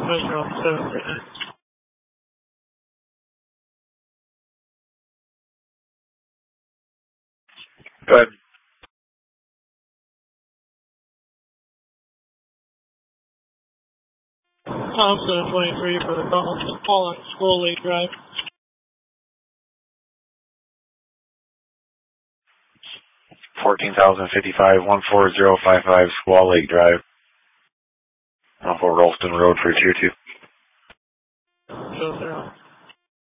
Go ahead. Thompson 23 for the call on Squirrel Lake Drive. 14,055, 14055 Squaw Lake Drive. Off of Ralston Road for Tier 2. Show 0.